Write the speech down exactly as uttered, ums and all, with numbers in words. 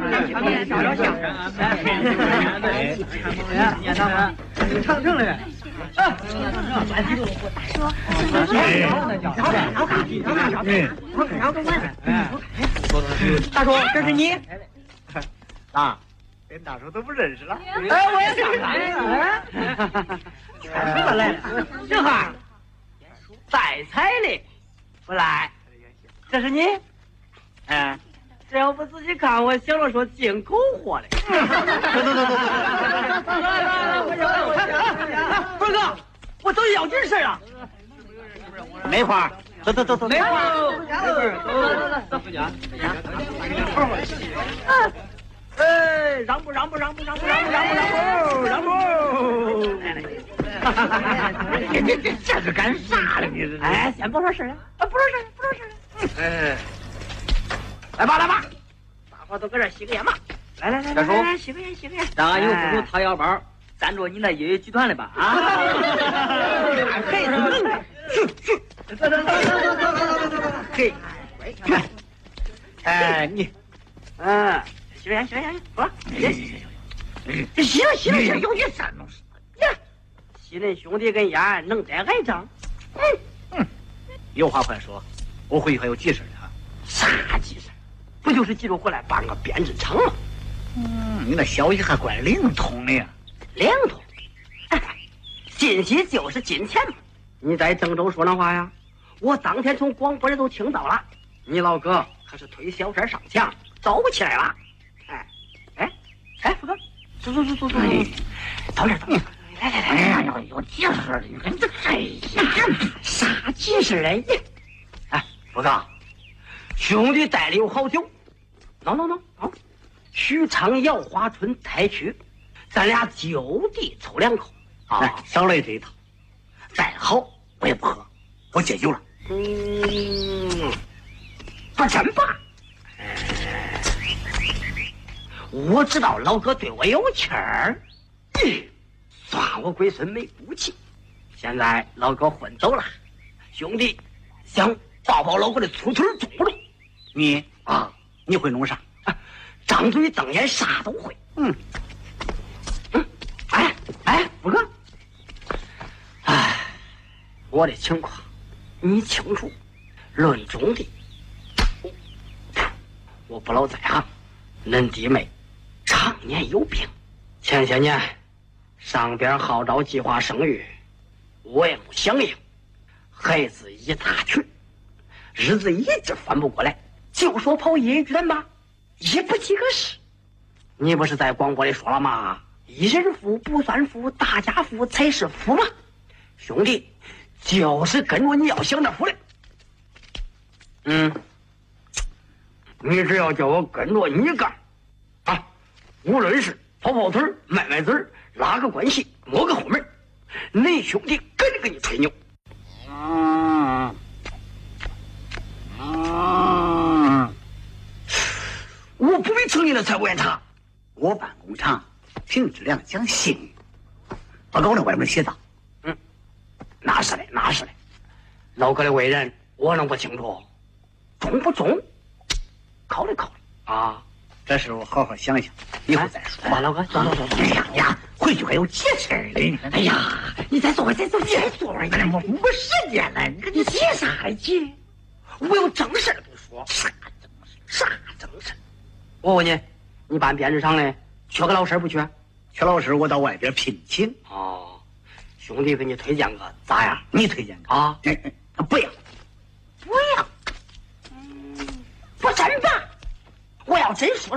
照照相。念啥话？长城嘞。啊， 说， 大叔，这是你。 啊，连大叔都不认识了。 哎，我也想来。哎，怎么来了？正好，带彩的不来。这是你？哎，这要不仔细看，我想着说进口货的。走走走走走。不是哥，我走要紧事啊。 梅花，走走走走。 梅花，哎，让步让步让步让步让步让步让步让步！来来， 这这这这是干啥了？你这哎，先不说事了，啊，不说事，不说事。 哎， 来吧来吧，大伙都搁这洗个眼吧。来来来来来，洗个眼洗个眼。 当俺有不住掏腰包，赞助你那音乐剧团的吧？啊！ 嘿，去去，走走走走走走走走走，嘿，去。 哎，你， 嗯。洗个眼，洗个眼，好了，洗洗洗，洗了洗了洗了，有点山东呀，洗恁兄弟跟烟能带挨仗？ 嗯嗯，有话快说，我回去还有急事呢。 啥急事？不就是急着回来办个编织厂吗？ 嗯，你那消息还怪灵通的呀。 灵通，信息就是金钱嘛。你在郑州说那话呀，我当天从广播里都听到了。你老哥可是推小三上墙，走起来了。哎，哎，哎，福哥，走走走走走，到这儿到这儿，来来来， 哎呀，有有急事，你看这哎呀， 啥急事哎？哎，福哥，兄弟带的有好酒，喏喏喏，啊，许昌姚花春太曲，咱俩就地抽两口啊，少来这一套。再好我也不喝，我戒酒了。 嗯，不真吧？我知道老哥对我有情儿，嗯，算我龟孙没骨气。现在老哥混走了，兄弟想抱抱老哥的粗腿中不中？ 你啊，你会弄啥？ 啊，张嘴瞪眼啥都会。 嗯嗯，哎哎，五哥，哎，我的情况你清楚。论中的，我不老在行，恁弟妹常年有病，前些年上边号召计划生育，我也不响应，孩子一大群，日子一直翻不过来，就说跑业余剧团吧，也不及个事。你不是在广播里说了吗？一人富不算富，大家富才是富嘛。兄弟，就是跟着你要想着富的。嗯，你只要叫我跟着你干，啊，无论是跑跑腿、卖卖嘴、拉个关系、摸个后门，恁兄弟跟着给你吹牛。 嗯嗯， 我不必成你的财务检查， 我办工厂凭质量讲信誉，报告在外面写道。 嗯，那是的，那是的。老哥的为人，我能不清楚？中不中？考虑考虑啊！ 这事我好好想想，以后再说。 吧，老哥，走走走走。 哎呀呀，回去还有急事嘞！ 哎呀，你再坐会，再坐会，再坐会。 哎呀，我没时间了，你你急啥呀急？我有正事跟你说。 啥正事？啥正事？ 我问你，你办编织厂的缺个老师不缺？ 缺老师，我到外边聘请。 哦，兄弟给你推荐个咋样？ 你推荐个啊？ 哎哎，不要， 不要。不真吧？我要真说